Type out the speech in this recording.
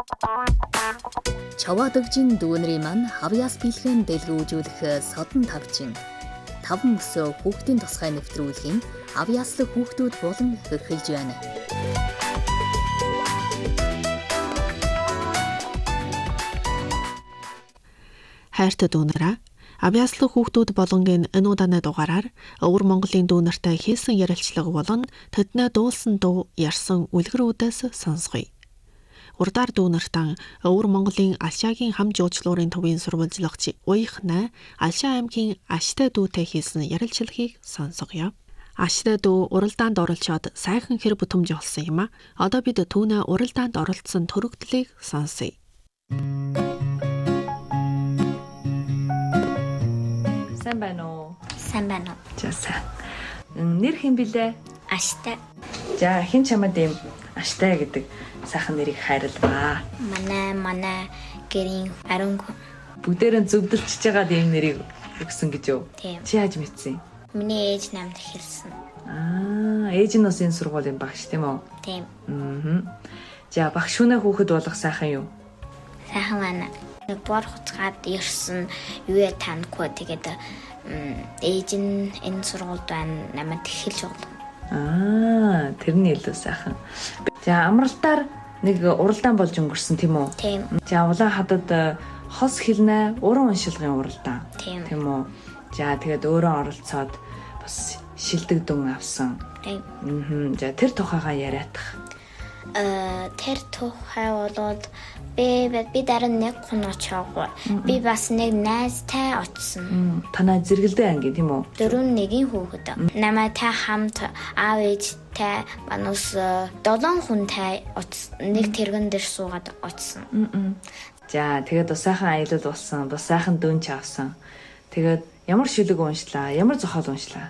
Чаваадагжин дүүнэрийн мань хавьяас бэлгэн дэлгүүжүүлэх содон тавчин. 5 өсөө хүүхдийн тусгай нэвтрүүлгийн хавьяаслах хүүхдүүд болон хөрхөлж байна. Хайртай дүүнэраа, авьяаслах хүүхдүүд болонгийн энэ удааны дугаараар Өвөр Монголын дүүнэртэй хийсэн ярилцлага болон тэднээ дуулсан дуу ярьсан үлгэрүүдээс сонсгоё. Урдаар дүүнэртэн Өвөр Монголын Алшаагийн хам жуулчлалын төвийн сурвалжлагч Уяхнаа Алшаа аймгийн Аштай дүүтэй хийсэн ярилцлагыг сонсгоё. Аштай дүү уралдаанд оролцоод сайхан хэр бүтэмж олсон юм а. Одоо бид түүнээ уралдаанд оролцсон төрөгдлийг сонсъё. Сайн байна уу? Сайн байна уу? За сайн. Нэр хэн билээ? Аштай. За хэн чамд ийм Аштай гэдэг сайхан нэрийг хайрлаа. Манай гэрийн ариун Бүгдээрээ зөвдөлчж байгаад ийм нэрийг өгсөн гэж юу? Тийм. Чи яаж мэдсэн? Миний ээж намд хэлсэн. Ээж нь бас энэ сургуулийн багш тийм үү? Тийм. За багш хүнээ хүүхэд болох сайхан юу? Сайхан байна. Бор хуцгаад ирсэн юу таньгүй тэгээд ээж нь энэ сургуульд байна намайг хэлж өгдөө. Тэрний илүү сайхан. За амралтаар нэг уралдаан болж өнгөрсөн тийм үү? Тийм. За улаан хадад хос хэлнэ уран уншилгын уралдаан. Тийм. Тийм үү? За тэгээд өөрөө оролцоод бас шилдэг дүн авсан. Тийм. За тэр тухайгаа яриатах. Тэр тухай болоод би дараа нэг хүн очоогүй. Би бас нэг найзтай очсон. Танай зэрэгэлдээ анги тийм үү? 4-1 хүүхэд. Намайтай хамт аав ээжтэй манус 7 хүнтэй нэг тэргэн дээр суугаад очсон. За тэгээд бас сайхан аялал болсон. Бас сайхан дүн ч авсан. Тэгээд ямар шүлэг уншлаа? Ямар зохиол уншлаа?